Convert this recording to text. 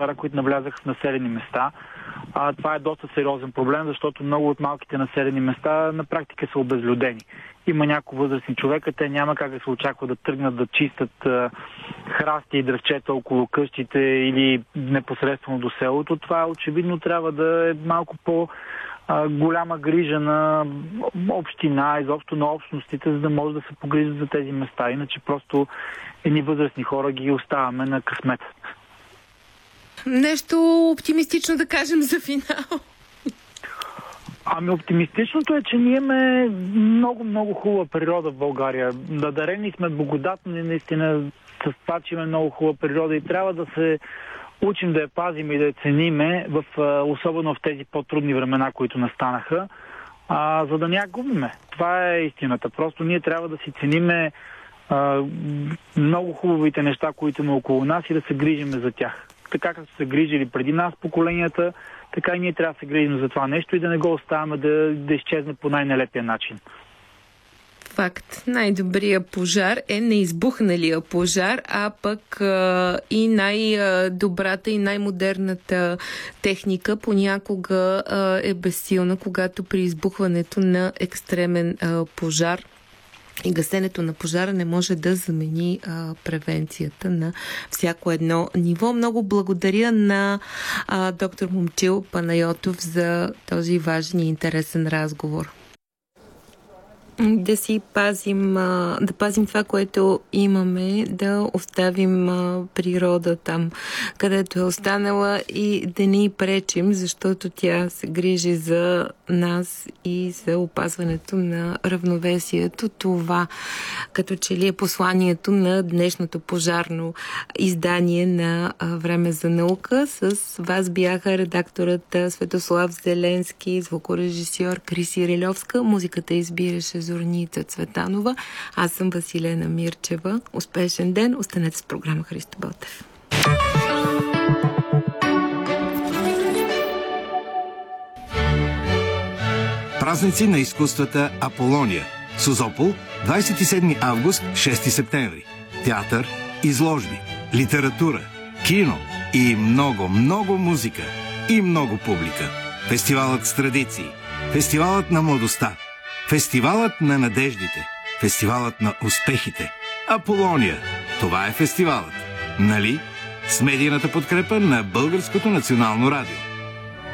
пожара, които навлязаха в населени места. Това е доста сериозен проблем, защото много от малките населени места на практика са обезлюдени. Има някои възрастни човека, те няма как да се очаква да тръгнат да чистят храсти и дръвчета около къщите или непосредствено до селото. Това очевидно трябва да е малко голяма грижа на община, изобщо на общностите, за да може да се погрижат за тези места. Иначе просто едни възрастни хора ги оставаме на късмет. Нещо оптимистично да кажем за финал. Оптимистичното е, че ние имаме много хубава природа в България. Надарени сме благодатни наистина с това, че имаме много хубава природа и трябва да се учим да я пазим и да я цениме, особено в тези по-трудни времена, които настанаха, за да не я губиме. Това е истината. Просто ние трябва да си цениме много хубавите неща, които има около нас и да се грижиме за тях. Така както се грижили преди нас поколенията, така и ние трябва да се грижим за това нещо и да не го оставяме да изчезне по най-нелепия начин. Факт. Най-добрият пожар е неизбухналия пожар, а пък и най-добрата и най-модерната техника понякога е безсилна, когато при избухването на екстремен пожар и гасенето на пожара не може да замени превенцията на всяко едно ниво. Много благодаря на доктор Момчил Панайотов за този важен и интересен разговор. Да си пазим, да пазим това, което имаме, да оставим природа там, където е останала и да не й пречим, защото тя се грижи за нас и за опазването на равновесието. Това като че ли е посланието на днешното пожарно издание на Време за наука. С вас бяха редакторът Светослав Зеленски, звукорежисьор Криси Рилевска. Музиката избираше Зорница Цветанова. Аз съм Василена Мирчева. Успешен ден! Останете с програма Христо Ботев. Празници на изкуствата Аполония. Созопол, 27 август, 6 септември. Театър, изложби, литература, кино и много музика. И много публика. Фестивалът с традиции. Фестивалът на младостта. Фестивалът на надеждите. Фестивалът на успехите. Аполония. Това е фестивалът. Нали? С медийната подкрепа на Българското национално радио.